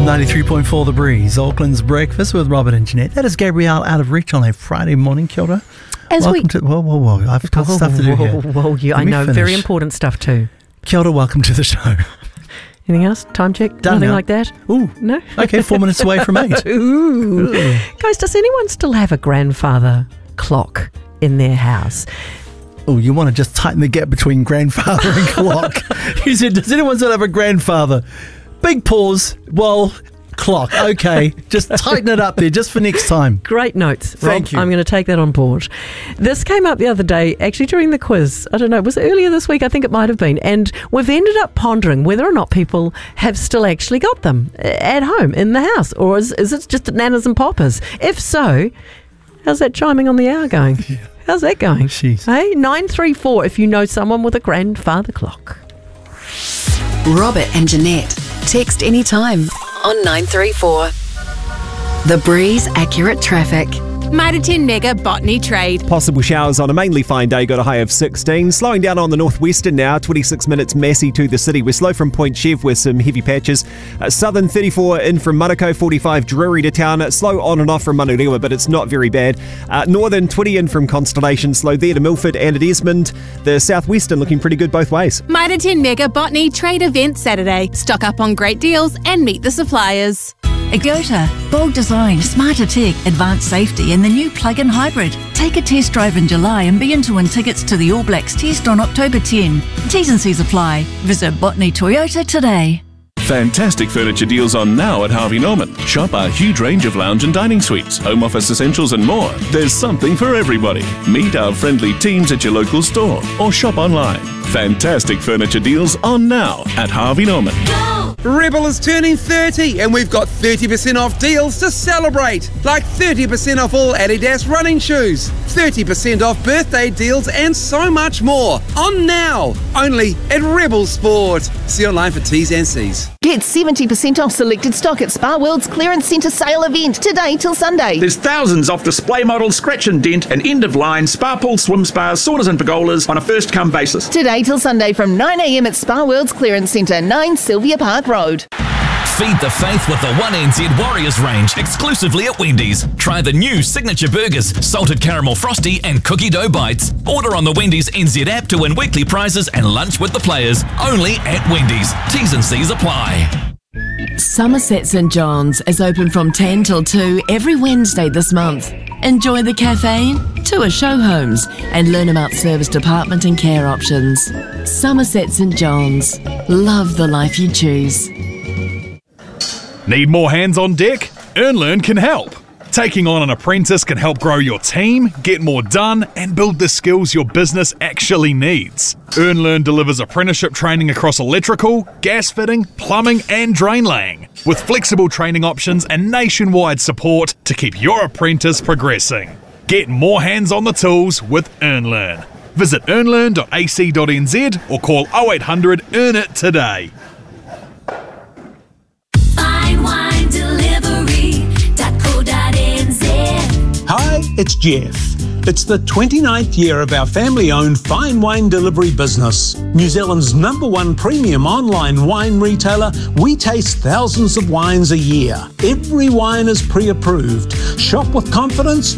93.4 The Breeze, Auckland's Breakfast with Robert and Jeanette. That is Gabrielle out of reach on a Friday morning. Kia ora. Welcome to... Whoa. I've got stuff to do here. I know. Very important stuff too. Kia ora, welcome to the show. Anything else? Time check? Done Nothing now. like that? Ooh. No? Okay, 4 minutes away from 8. Ooh. Guys, does anyone still have a grandfather clock in their house? Oh, you want to just tighten the gap between grandfather and clock. You said, does anyone still have a grandfather? Big pause. Well, clock. Okay, just tighten it up there just for next time. Great notes. Thank you. I'm going to take that on board. This came up the other day, actually during the quiz. I don't know, was it earlier this week? I think it might have been. And we've ended up pondering whether or not people have still actually got them at home in the house. Or is it just at Nanas and Poppers? If so, how's that chiming on the hour going? Yeah. How's that going? Jeez. Hey, 934 if you know someone with a grandfather clock. Robert and Jeanette. Text anytime on 934. The Breeze Accurate Traffic. Mitre 10 Mega Botany Trade. Possible showers on a mainly fine day, got a high of 16. Slowing down on the northwestern now, 26 minutes Massey to the city. We're slow from Point Chev with some heavy patches. Southern 34 in from Manukau, 45 Drury to town. Slow on and off from Manurewa, but it's not very bad. Northern 20 in from Constellation, slow there to Milford and at Esmond. The southwestern looking pretty good both ways. Mitre 10 Mega Botany Trade event Saturday. Stock up on great deals and meet the suppliers. Agota, bold design, smarter tech, advanced safety and the new plug-in hybrid. Take a test drive in July and be in to win tickets to the All Blacks test on October 10. T's and C's apply. Visit Botany Toyota today. Fantastic furniture deals on now at Harvey Norman. Shop our huge range of lounge and dining suites, home office essentials and more. There's something for everybody. Meet our friendly teams at your local store or shop online. Fantastic furniture deals on now at Harvey Norman. Rebel is turning 30 and we've got 30% off deals to celebrate. Like 30% off all Adidas running shoes, 30% off birthday deals and so much more. On now, only at Rebel Sport. See online for T's and C's. Get 70% off selected stock at Spa World's clearance centre sale event today till Sunday. There's thousands off display models, scratch and dent and end-of-line spa pool, swim spas, saunas and pergolas on a first-come basis. Today till Sunday from 9 a.m. at Spa World's clearance centre, 9 Sylvia Park Road. Feed the faith with the 1NZ Warriors range exclusively at Wendy's. Try the new signature burgers, salted caramel frosty and cookie dough bites. Order on the Wendy's NZ app to win weekly prizes and lunch with the players. Only at Wendy's. T's and C's apply. Somerset St John's is open from 10 till 2 every Wednesday this month. Enjoy the cafe, tour show homes and learn about service department and care options. Somerset St John's. Love the life you choose. Need more hands on deck? EarnLearn can help. Taking on an apprentice can help grow your team, get more done, and build the skills your business actually needs. EarnLearn delivers apprenticeship training across electrical, gas fitting, plumbing, and drain laying, with flexible training options and nationwide support to keep your apprentice progressing. Get more hands on the tools with EarnLearn. Visit earnlearn.ac.nz or call 0800 EARN IT today. Hi, it's Jeff. It's the 29th year of our family-owned fine wine delivery business. New Zealand's #1 premium online wine retailer, we taste thousands of wines a year. Every wine is pre-approved. Shop with confidence